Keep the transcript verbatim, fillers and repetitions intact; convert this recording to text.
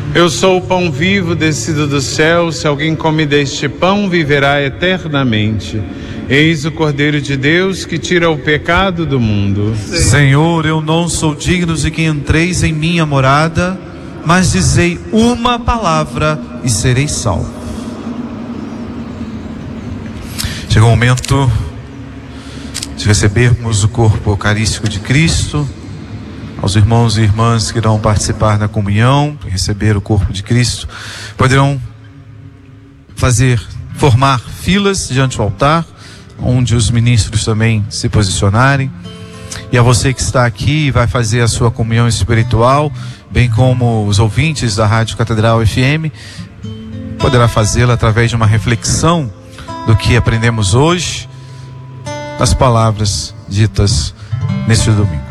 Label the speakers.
Speaker 1: Eu sou o pão vivo descido do céu, se alguém come deste pão, viverá eternamente. Eis o Cordeiro de Deus que tira o pecado do mundo.
Speaker 2: Senhor, eu não sou digno de que entreis em minha morada, mas dizei uma palavra e serei salvo. Chegou o momento de recebermos o corpo eucarístico de Cristo. Aos irmãos e irmãs que irão participar da comunhão, receber o corpo de Cristo, poderão fazer, formar filas diante do altar, onde os ministros também se posicionarem. E a você que está aqui e vai fazer a sua comunhão espiritual, bem como os ouvintes da Rádio Catedral F M, poderá fazê-la através de uma reflexão do que aprendemos hoje, nas palavras ditas neste domingo.